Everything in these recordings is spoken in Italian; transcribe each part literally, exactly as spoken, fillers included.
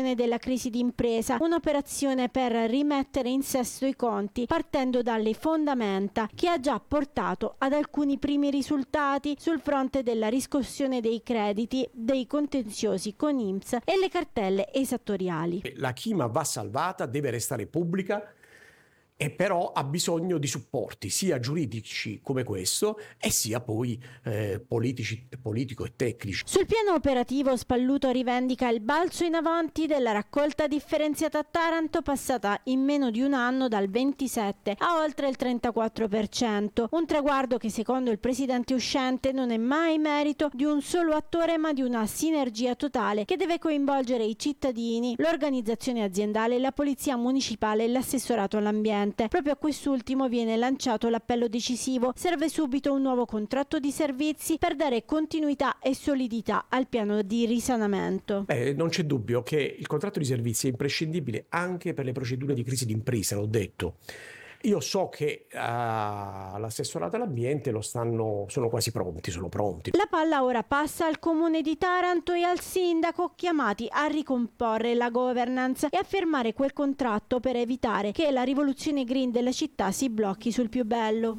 gestione della crisi d'impresa, un'operazione per rimettere in sesto i conti partendo dalle fondamenta, che ha già portato ad alcuni primi risultati sul fronte della riscossione dei crediti, dei contenziosi con I N P S e le cartelle esattoriali. La Chima va salvata, deve restare pubblica, e però ha bisogno di supporti sia giuridici come questo e sia poi eh, politici, politico e tecnici. Sul piano operativo Spalluto rivendica il balzo in avanti della raccolta differenziata a Taranto, passata in meno di un anno dal ventisette a oltre il trentaquattro per cento, un traguardo che secondo il presidente uscente non è mai merito di un solo attore ma di una sinergia totale che deve coinvolgere i cittadini, l'organizzazione aziendale, la polizia municipale e l'assessorato all'ambiente. Proprio a quest'ultimo viene lanciato l'appello decisivo. Serve subito un nuovo contratto di servizi per dare continuità e solidità al piano di risanamento. Beh, non c'è dubbio che il contratto di servizi è imprescindibile anche per le procedure di crisi d'impresa, l'ho detto. Io so che uh, l'assessorato all'ambiente lo stanno, sono quasi pronti, sono pronti. La palla ora passa al comune di Taranto e al sindaco, chiamati a ricomporre la governance e a firmare quel contratto per evitare che la rivoluzione green della città si blocchi sul più bello.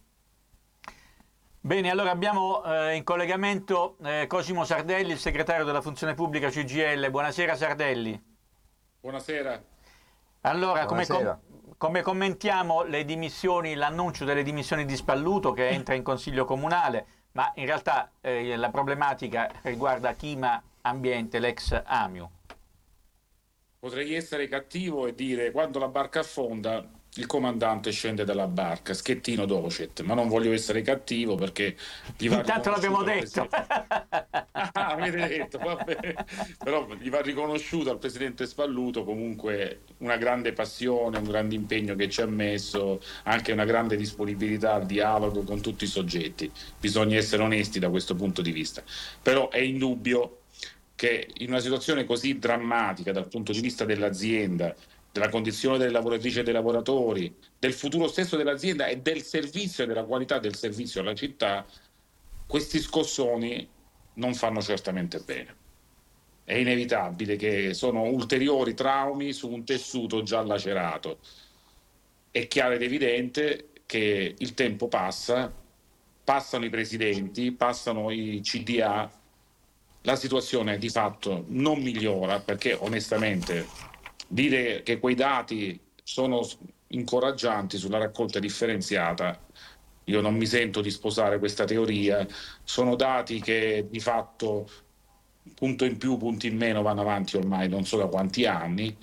Bene, allora abbiamo eh, in collegamento eh, Cosimo Sardelli, il segretario della Funzione Pubblica C G I L. Buonasera Sardelli. Buonasera. Allora, Buonasera. come com- Come commentiamo le dimissioni, l'annuncio delle dimissioni di Spalluto che entra in Consiglio Comunale, ma in realtà eh, la problematica riguarda Chima Ambiente, l'ex Amiu. Potrei essere cattivo e dire quando la barca affonda il comandante scende dalla barca, schettino docet, ma non voglio essere cattivo perché gli va intanto l'abbiamo detto. Ah, avete detto, vabbè. Però gli va riconosciuto al presidente Spalluto comunque una grande passione, un grande impegno che ci ha messo, anche una grande disponibilità al dialogo con tutti i soggetti. Bisogna essere onesti da questo punto di vista. Però è indubbio che in una situazione così drammatica dal punto di vista dell'azienda, della condizione delle lavoratrici e dei lavoratori, del futuro stesso dell'azienda e del servizio e della qualità del servizio alla città, questi scossoni non fanno certamente bene. È inevitabile che sono ulteriori traumi su un tessuto già lacerato. È chiaro ed evidente che il tempo passa, passano i presidenti, passano i C D A, la situazione di fatto non migliora perché onestamente dire che quei dati sono incoraggianti sulla raccolta differenziata, io non mi sento di sposare questa teoria, sono dati che di fatto punto in più, punti in meno vanno avanti ormai non so da quanti anni,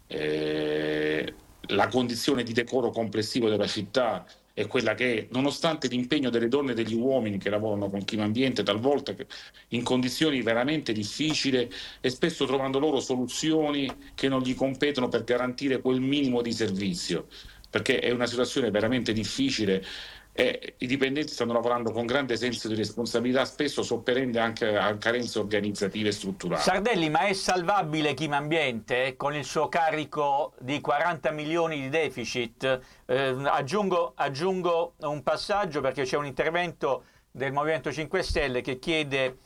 eh, la condizione di decoro complessivo della città è quella che, nonostante l'impegno delle donne e degli uomini che lavorano con Chima Ambiente, talvolta in condizioni veramente difficili e spesso trovando loro soluzioni che non gli competono per garantire quel minimo di servizio, perché è una situazione veramente difficile e i dipendenti stanno lavorando con grande senso di responsabilità, spesso sopperendo anche a carenze organizzative e strutturali. Sardelli, ma è salvabile Chima Ambiente con il suo carico di quaranta milioni di deficit? Eh, aggiungo, aggiungo un passaggio perché c'è un intervento del Movimento cinque Stelle che chiede eh,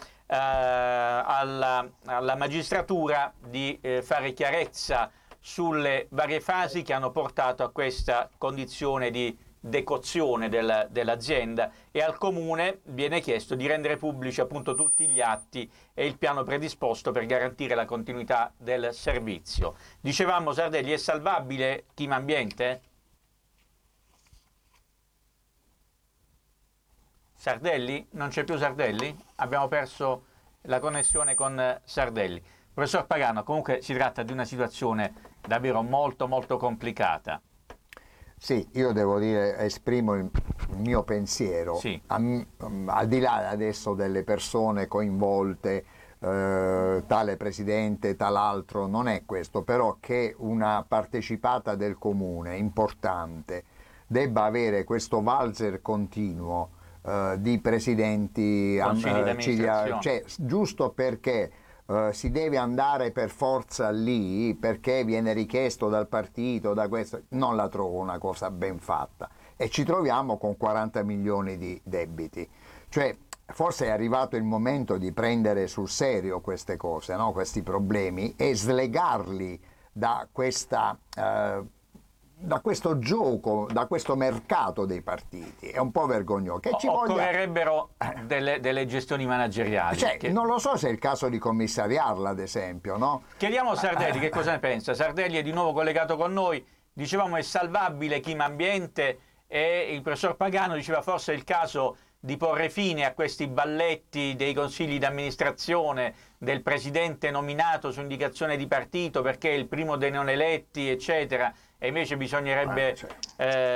alla, alla magistratura di eh, fare chiarezza sulle varie fasi che hanno portato a questa condizione di decozione del, dell'azienda, e al Comune viene chiesto di rendere pubblici appunto tutti gli atti e il piano predisposto per garantire la continuità del servizio. Dicevamo, Sardelli, è salvabile Chima Ambiente? Sardelli? Non c'è più Sardelli? Abbiamo perso la connessione con Sardelli. Professor Pagano, comunque si tratta di una situazione davvero molto molto complicata. Sì, io devo dire, esprimo il mio pensiero, sì. a, al di là adesso delle persone coinvolte, eh, tale presidente, tal'altro, non è questo, però che una partecipata del comune importante debba avere questo valzer continuo eh, di presidenti, consigli di amministrazione, cioè, giusto perché Uh, si deve andare per forza lì perché viene richiesto dal partito, da questo, non la trovo una cosa ben fatta, e ci troviamo con quaranta milioni di debiti. Cioè forse è arrivato il momento di prendere sul serio queste cose, no? Questi problemi, e slegarli da questa eh, da questo gioco, da questo mercato dei partiti. È un po' vergognoso. Che ci occorrerebbero voglia... delle, delle gestioni manageriali. Cioè, che... non lo so se è il caso di commissariarla, ad esempio, no? Chiediamo a Sardelli che cosa ne pensa. Sardelli è di nuovo collegato con noi. Dicevamo è salvabile Chim Ambiente, e il professor Pagano diceva forse è il caso di porre fine a questi balletti dei consigli di amministrazione, del presidente nominato su indicazione di partito perché è il primo dei non eletti, eccetera, e invece bisognerebbe ah, certo.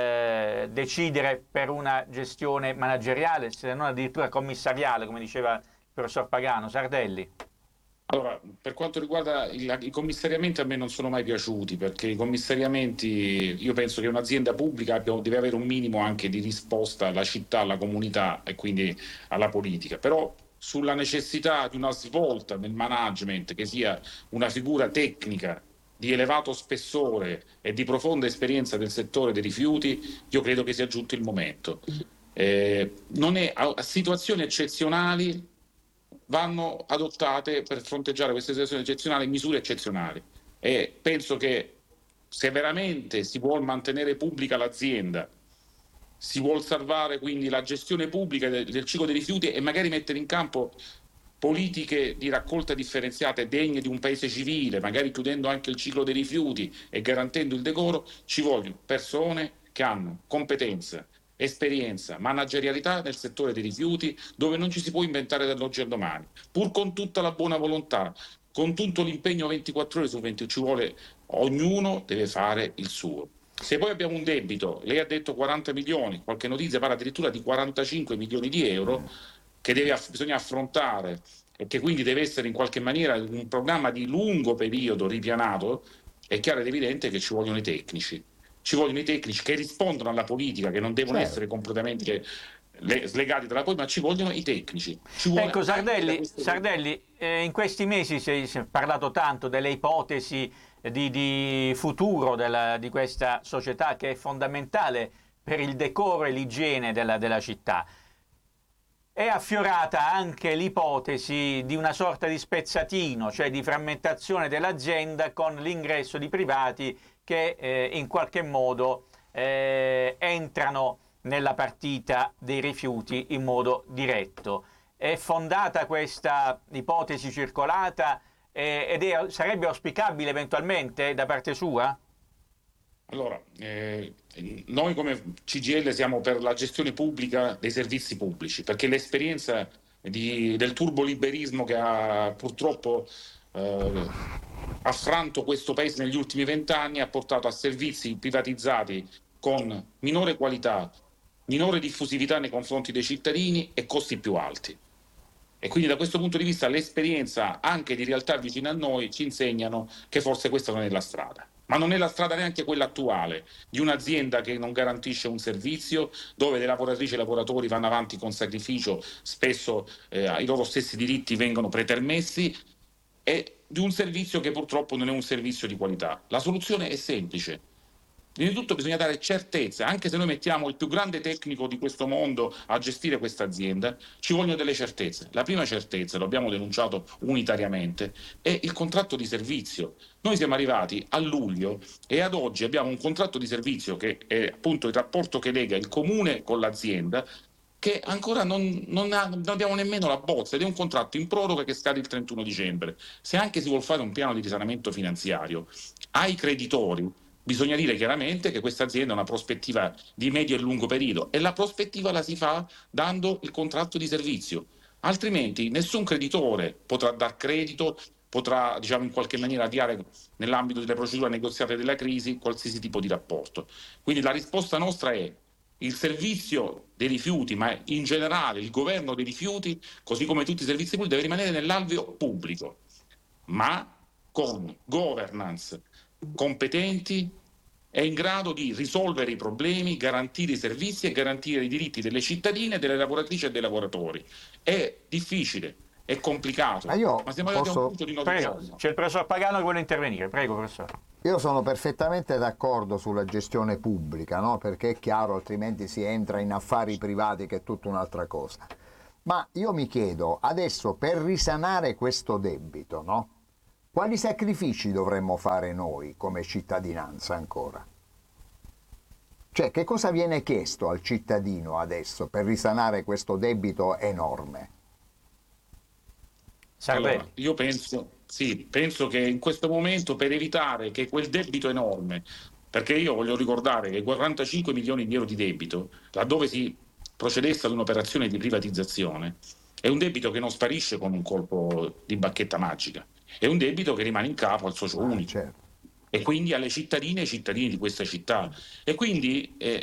eh, decidere per una gestione manageriale, se non addirittura commissariale, come diceva il professor Pagano. Sardelli. Allora, per quanto riguarda il, i commissariamenti, a me non sono mai piaciuti, perché i commissariamenti, io penso che un'azienda pubblica abbia, deve avere un minimo anche di risposta alla città, alla comunità e quindi alla politica. Però sulla necessità di una svolta nel management, che sia una figura tecnica di elevato spessore e di profonda esperienza del settore dei rifiuti, io credo che sia giunto il momento. Eh, non è, a, a situazioni eccezionali vanno adottate, per fronteggiare queste situazioni eccezionali, misure eccezionali, e penso che se veramente si vuol mantenere pubblica l'azienda, si vuol salvare quindi la gestione pubblica del, del ciclo dei rifiuti e magari mettere in campo politiche di raccolta differenziate degne di un paese civile, magari chiudendo anche il ciclo dei rifiuti e garantendo il decoro, ci vogliono persone che hanno competenza, esperienza, managerialità nel settore dei rifiuti, dove non ci si può inventare dall'oggi al domani, pur con tutta la buona volontà, con tutto l'impegno ventiquattro ore su venti, ci vuole, ognuno deve fare il suo. Se poi abbiamo un debito, lei ha detto quaranta milioni, qualche notizia parla addirittura di quarantacinque milioni di euro, che deve, bisogna affrontare e che quindi deve essere in qualche maniera un programma di lungo periodo ripianato, è chiaro ed evidente che ci vogliono i tecnici. Ci vogliono i tecnici che rispondono alla politica, che non devono certo. essere completamente slegati dalla politica, ma ci vogliono i tecnici. Ci ecco Sardelli, Sardelli eh, in questi mesi si è, si è parlato tanto delle ipotesi di, di futuro della, di questa società, che è fondamentale per il decoro e l'igiene della, della città. È affiorata anche l'ipotesi di una sorta di spezzatino, cioè di frammentazione dell'azienda con l'ingresso di privati che eh, in qualche modo eh, entrano nella partita dei rifiuti in modo diretto. È fondata questa ipotesi circolata eh, ed è, sarebbe auspicabile eventualmente da parte sua? Allora, eh, noi come C G I L siamo per la gestione pubblica dei servizi pubblici, perché l'esperienza di, del turboliberismo che ha purtroppo eh, affranto questo paese negli ultimi vent'anni ha portato a servizi privatizzati con minore qualità, minore diffusività nei confronti dei cittadini e costi più alti. E quindi da questo punto di vista l'esperienza anche di realtà vicine a noi ci insegnano che forse questa non è la strada. Ma non è la strada neanche quella attuale, di un'azienda che non garantisce un servizio, dove le lavoratrici e i lavoratori vanno avanti con sacrificio, spesso eh, i loro stessi diritti vengono pretermessi, e di un servizio che purtroppo non è un servizio di qualità. La soluzione è semplice. Prima di tutto bisogna dare certezza, anche se noi mettiamo il più grande tecnico di questo mondo a gestire questa azienda, ci vogliono delle certezze. La prima certezza, lo abbiamo denunciato unitariamente, è il contratto di servizio. Noi siamo arrivati a luglio e ad oggi abbiamo un contratto di servizio che è appunto il rapporto che lega il comune con l'azienda, che ancora non, non, ha, non abbiamo nemmeno la bozza, ed è un contratto in proroga che scade il trentuno dicembre. Se anche si vuol fare un piano di risanamento finanziario ai creditori, bisogna dire chiaramente che questa azienda ha una prospettiva di medio e lungo periodo, e la prospettiva la si fa dando il contratto di servizio. Altrimenti nessun creditore potrà dar credito, potrà, diciamo, in qualche maniera avviare nell'ambito delle procedure negoziate della crisi qualsiasi tipo di rapporto. Quindi la risposta nostra è: il servizio dei rifiuti, ma in generale il governo dei rifiuti, così come tutti i servizi pubblici, deve rimanere nell'alveo pubblico, ma con governance competenti e in grado di risolvere i problemi, garantire i servizi e garantire i diritti delle cittadine, delle lavoratrici e dei lavoratori. È difficile, è complicato, ma, io ma siamo arrivati posso... a un punto di non ritorno. C'è il professor Pagano che vuole intervenire, prego professore. Io sono perfettamente d'accordo sulla gestione pubblica, no? Perché è chiaro, altrimenti si entra in affari privati, che è tutta un'altra cosa. Ma io mi chiedo, adesso per risanare questo debito, no? Quali sacrifici dovremmo fare noi come cittadinanza ancora? Cioè, che cosa viene chiesto al cittadino adesso per risanare questo debito enorme? Allora, io penso, sì, penso che in questo momento, per evitare che quel debito enorme, perché io voglio ricordare che quarantacinque milioni di euro di debito, laddove si procedesse ad un'operazione di privatizzazione, è un debito che non sparisce con un colpo di bacchetta magica, è un debito che rimane in capo al socio unico. Ah, certo. E quindi alle cittadine e ai cittadini di questa città. E quindi eh,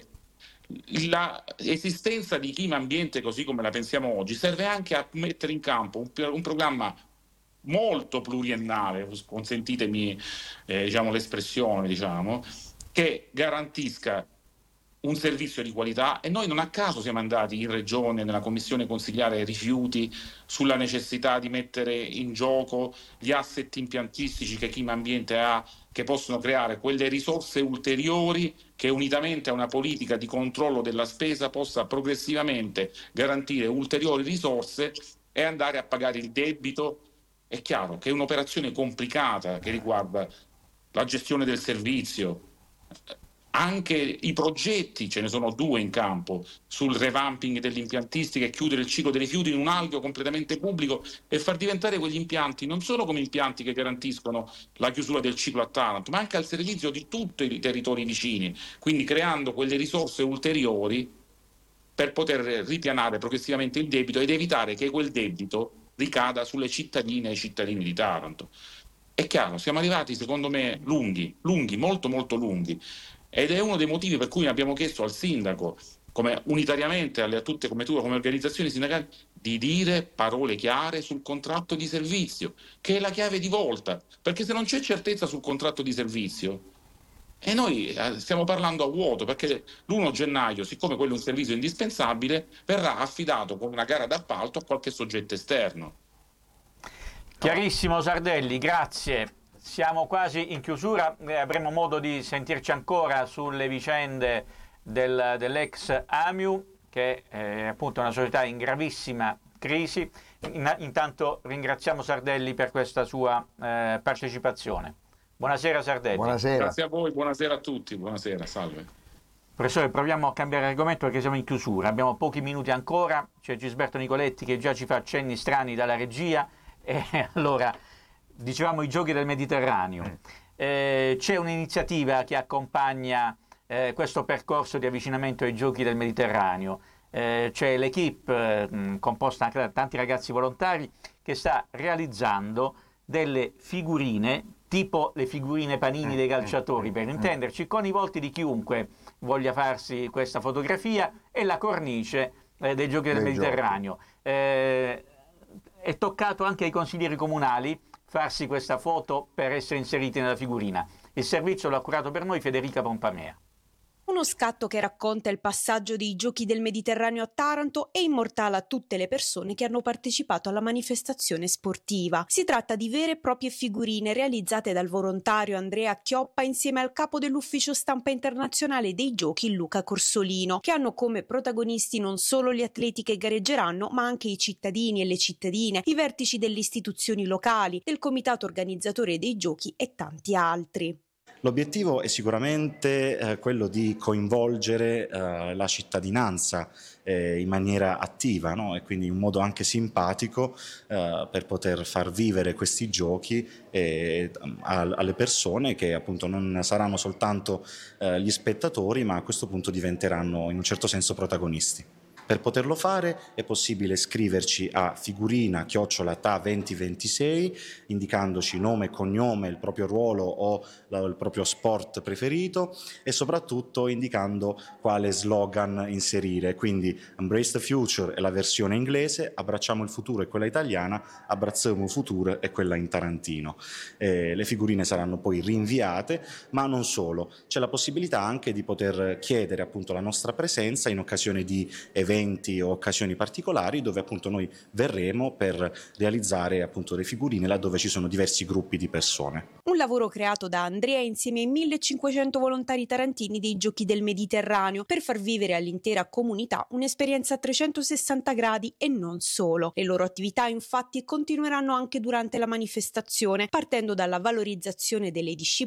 l'esistenza di Clima Ambiente, così come la pensiamo oggi, serve anche a mettere in campo un, un programma molto pluriennale, consentitemi eh, diciamo, l'espressione, diciamo, che garantisca un servizio di qualità. E noi non a caso siamo andati in regione, nella commissione consigliare rifiuti, sulla necessità di mettere in gioco gli asset impiantistici che Clima Ambiente ha, che possono creare quelle risorse ulteriori che, unitamente a una politica di controllo della spesa, possa progressivamente garantire ulteriori risorse e andare a pagare il debito. È chiaro che è un'operazione complicata che riguarda la gestione del servizio. Anche i progetti, ce ne sono due in campo, sul revamping dell'impiantistica e chiudere il ciclo dei rifiuti in un alveo completamente pubblico e far diventare quegli impianti non solo come impianti che garantiscono la chiusura del ciclo a Taranto, ma anche al servizio di tutti i territori vicini, quindi creando quelle risorse ulteriori per poter ripianare progressivamente il debito ed evitare che quel debito ricada sulle cittadine e i cittadini di Taranto. È chiaro, siamo arrivati secondo me lunghi, lunghi, molto molto lunghi. Ed è uno dei motivi per cui abbiamo chiesto al sindaco, come unitariamente alle, a tutte come tu, come organizzazioni sindacali, di dire parole chiare sul contratto di servizio, che è la chiave di volta, perché se non c'è certezza sul contratto di servizio, e noi stiamo parlando a vuoto, perché l'primo gennaio, siccome quello è un servizio indispensabile, verrà affidato con una gara d'appalto a qualche soggetto esterno. Chiarissimo Sardelli, grazie. Siamo quasi in chiusura, eh, avremo modo di sentirci ancora sulle vicende del, dell'ex Amiu, che è appunto una società in gravissima crisi. In, intanto ringraziamo Sardelli per questa sua eh, partecipazione. Buonasera Sardelli. Buonasera. Grazie a voi, buonasera a tutti, buonasera, salve. Professore, proviamo a cambiare argomento perché siamo in chiusura, abbiamo pochi minuti ancora, c'è Gisberto Nicoletti che già ci fa accenni strani dalla regia, e allora... Dicevamo i giochi del Mediterraneo, eh, c'è un'iniziativa che accompagna eh, questo percorso di avvicinamento ai giochi del Mediterraneo, eh, c'è l'equipe eh, composta anche da tanti ragazzi volontari che sta realizzando delle figurine tipo le figurine panini dei calciatori, per intenderci, con i volti di chiunque voglia farsi questa fotografia e la cornice eh, dei giochi del Mediterraneo. Eh, è toccato anche ai consiglieri comunali farsi questa foto per essere inseriti nella figurina. Il servizio l'ha curato per noi Federica Pompamea. Uno scatto che racconta il passaggio dei Giochi del Mediterraneo a Taranto e immortala tutte le persone che hanno partecipato alla manifestazione sportiva. Si tratta di vere e proprie figurine realizzate dal volontario Andrea Chioppa insieme al capo dell'ufficio stampa internazionale dei Giochi Luca Corsolino, che hanno come protagonisti non solo gli atleti che gareggeranno, ma anche i cittadini e le cittadine, i vertici delle istituzioni locali, del comitato organizzatore dei Giochi e tanti altri. L'obiettivo è sicuramente eh, quello di coinvolgere eh, la cittadinanza eh, in maniera attiva, no? E quindi in un modo anche simpatico eh, per poter far vivere questi giochi eh, a, alle persone che appunto non saranno soltanto eh, gli spettatori, ma a questo punto diventeranno in un certo senso protagonisti. Per poterlo fare è possibile scriverci a figurina chiocciola ta venti ventisei indicandoci nome e cognome, il proprio ruolo o la, il proprio sport preferito e soprattutto indicando quale slogan inserire, quindi Embrace the Future è la versione inglese, Abbracciamo il futuro è quella italiana, Abbracciamo il futuro è quella in tarantino. Eh, le figurine saranno poi rinviate, ma non solo, c'è la possibilità anche di poter chiedere appunto la nostra presenza in occasione di eventi eventi o occasioni particolari dove appunto noi verremo per realizzare appunto le figurine laddove ci sono diversi gruppi di persone. Un lavoro creato da Andrea insieme ai millecinquecento volontari tarantini dei Giochi del Mediterraneo per far vivere all'intera comunità un'esperienza a trecentosessanta gradi e non solo. Le loro attività infatti continueranno anche durante la manifestazione, partendo dalla valorizzazione delle discipline